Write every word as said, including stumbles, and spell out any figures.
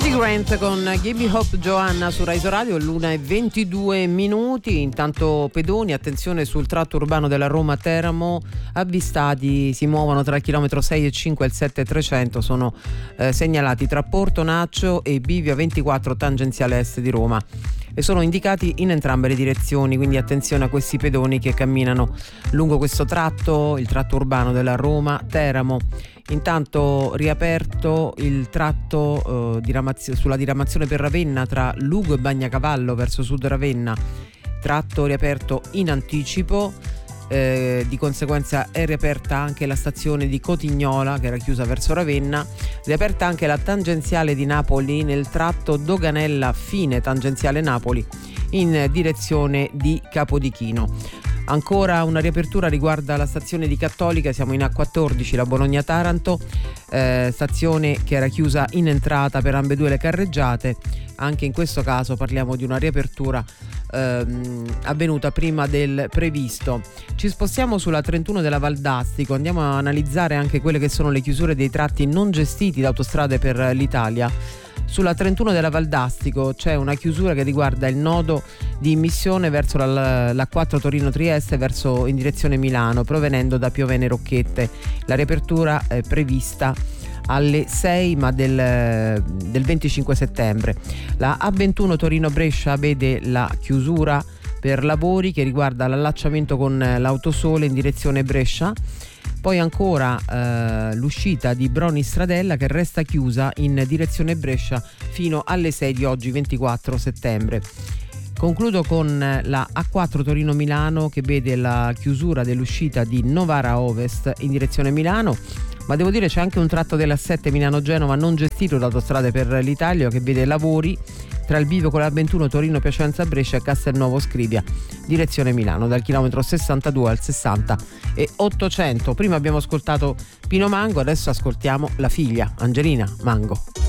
Cody Grant con Give Me Hope Joanna su Rai Radio, l'una e ventidue minuti. Intanto pedoni, attenzione sul tratto urbano della Roma-Teramo, avvistati, si muovono tra il chilometro sei e cinque e il sette trecento, sono eh, segnalati tra Porto Naccio e Bivio ventiquattro tangenziale est di Roma e sono indicati in entrambe le direzioni, quindi attenzione a questi pedoni che camminano lungo questo tratto, il tratto urbano della Roma-Teramo. Intanto riaperto il tratto eh, diramazio- sulla diramazione per Ravenna tra Lugo e Bagnacavallo verso sud Ravenna, tratto riaperto in anticipo. Eh, di conseguenza è riaperta anche la stazione di Cotignola, che era chiusa verso Ravenna, riaperta anche la tangenziale di Napoli nel tratto Doganella fine tangenziale Napoli in direzione di Capodichino. Ancora una riapertura riguarda la stazione di Cattolica, siamo in A quattordici, la Bologna-Taranto, eh, stazione che era chiusa in entrata per ambedue le carreggiate. Anche in questo caso parliamo di una riapertura ehm, avvenuta prima del previsto. Ci spostiamo sulla trentuno della Valdastico, andiamo a analizzare anche quelle che sono le chiusure dei tratti non gestiti da Autostrade per l'Italia. Sulla trentuno della Valdastico c'è una chiusura che riguarda il nodo di immissione verso la, l'A quattro Torino-Trieste verso in direzione Milano, provenendo da Piovene Rocchette. La riapertura è prevista alle sei ma del, del venticinque settembre. La A ventuno Torino-Brescia vede la chiusura per lavori che riguarda l'allacciamento con l'Autosole in direzione Brescia. Poi ancora eh, l'uscita di Broni Stradella che resta chiusa in direzione Brescia fino alle sei di oggi, ventiquattro settembre. Concludo con la A quattro Torino-Milano che vede la chiusura dell'uscita di Novara Ovest in direzione Milano, ma devo dire c'è anche un tratto della A sette Milano-Genova non gestito da Autostrade per l'Italia che vede lavori tra il bivio con la A ventuno Torino-Piacenza-Brescia e Castelnuovo Scrivia, direzione Milano, dal chilometro sessantadue al sessanta e ottocento. Prima abbiamo ascoltato Pino Mango, adesso ascoltiamo la figlia, Angelina Mango.